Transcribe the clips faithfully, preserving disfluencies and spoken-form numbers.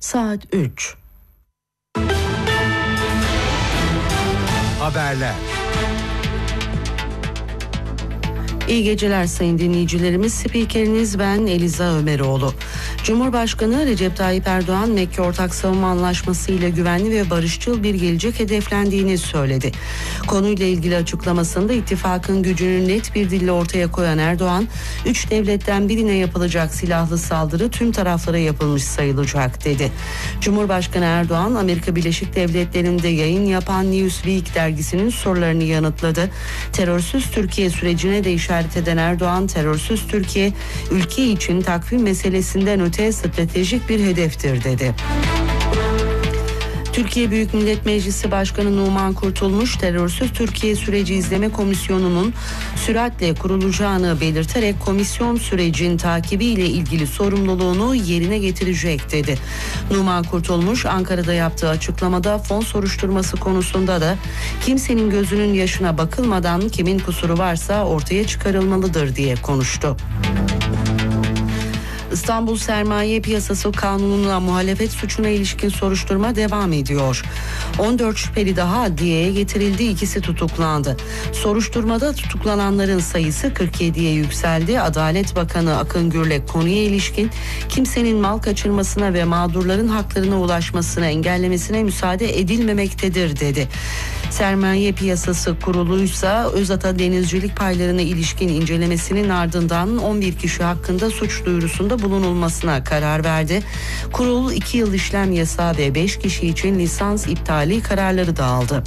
saat üç. Haberler. İyi geceler sayın dinleyicilerimiz. Spikeriniz ben Eliza Ömeroğlu. Cumhurbaşkanı Recep Tayyip Erdoğan, Mekke Ortak Savunma Anlaşması ile güvenli ve barışçıl bir gelecek hedeflendiğini söyledi. Konuyla ilgili açıklamasında ittifakın gücünü net bir dille ortaya koyan Erdoğan, üç devletten birine yapılacak silahlı saldırı tüm taraflara yapılmış sayılacak dedi. Cumhurbaşkanı Erdoğan, Amerika Birleşik Devletleri'nde yayın yapan Newsweek dergisinin sorularını yanıtladı. Terörsüz Türkiye sürecine de işaret eden Erdoğan, terörsüz Türkiye ülke için takvim meselesinden öte stratejik bir hedeftir dedi. Türkiye Büyük Millet Meclisi Başkanı Numan Kurtulmuş, terörsüz Türkiye Süreci İzleme Komisyonu'nun süratle kurulacağını belirterek komisyon sürecin takibiyle ilgili sorumluluğunu yerine getirecek dedi. Numan Kurtulmuş, Ankara'da yaptığı açıklamada fon soruşturması konusunda da kimsenin gözünün yaşına bakılmadan kimin kusuru varsa ortaya çıkarılmalıdır diye konuştu. İstanbul Sermaye Piyasası Kanunu'na muhalefet suçuna ilişkin soruşturma devam ediyor. on dört şüpheli daha adliyeye getirildi, ikisi tutuklandı. Soruşturmada tutuklananların sayısı kırk yediye yükseldi. Adalet Bakanı Akın Gürlek konuya ilişkin kimsenin mal kaçırmasına ve mağdurların haklarına ulaşmasına engellemesine müsaade edilmemektedir dedi. Sermaye Piyasası Kurulu'ysa Özata denizcilik paylarına ilişkin incelemesinin ardından on bir kişi hakkında suç duyurusunda bulunulmasına karar verdi. Kurul iki yıl işlem yasağı ve beş kişi için lisans iptali kararları da aldı.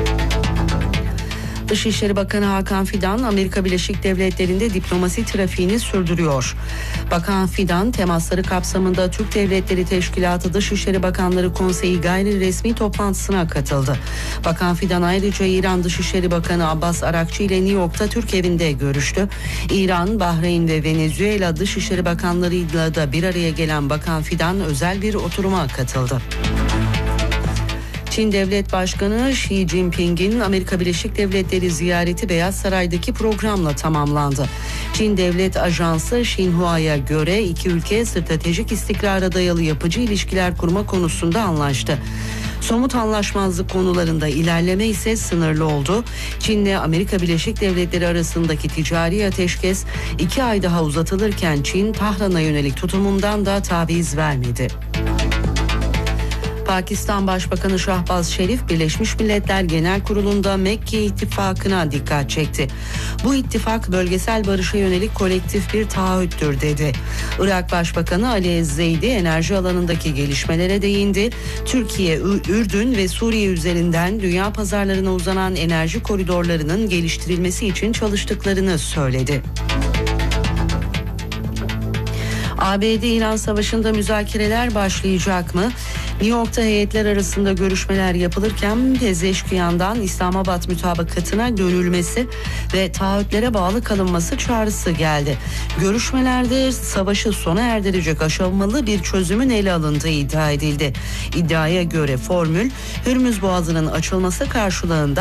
Dışişleri Bakanı Hakan Fidan, Amerika Birleşik Devletleri'nde diplomasi trafiğini sürdürüyor. Bakan Fidan, temasları kapsamında Türk Devletleri Teşkilatı Dışişleri Bakanları Konseyi gayri resmi toplantısına katıldı. Bakan Fidan ayrıca İran Dışişleri Bakanı Abbas Arakçı ile New York'ta Türk evinde görüştü. İran, Bahreyn ve Venezuela Dışişleri Bakanlarıyla da bir araya gelen Bakan Fidan özel bir oturuma katıldı. Çin Devlet Başkanı Xi Jinping'in Amerika Birleşik Devletleri ziyareti Beyaz Saray'daki programla tamamlandı. Çin Devlet Ajansı Xinhua'ya göre iki ülke stratejik istikrara dayalı yapıcı ilişkiler kurma konusunda anlaştı. Somut anlaşmazlık konularında ilerleme ise sınırlı oldu. Çin'le Amerika Birleşik Devletleri arasındaki ticari ateşkes iki ay daha uzatılırken Çin, Tahran'a yönelik tutumundan da taviz vermedi. Pakistan Başbakanı Şahbaz Şerif, Birleşmiş Milletler Genel Kurulu'nda Mekke ittifakına dikkat çekti. Bu ittifak bölgesel barışa yönelik kolektif bir taahhüttür dedi. Irak Başbakanı Ali Ezzeydi enerji alanındaki gelişmelere değindi. Türkiye, Ürdün ve Suriye üzerinden dünya pazarlarına uzanan enerji koridorlarının geliştirilmesi için çalıştıklarını söyledi. A B D-İran Savaşı'nda müzakereler başlayacak mı? New York'ta heyetler arasında görüşmeler yapılırken Pezeşkiyan'dan İslamabad mutabakatına dönülmesi ve taahhütlere bağlı kalınması çağrısı geldi. Görüşmelerde savaşı sona erdirecek aşamalı bir çözümün ele alındığı iddia edildi. İddiaya göre formül, Hürmüz Boğazı'nın açılması karşılığında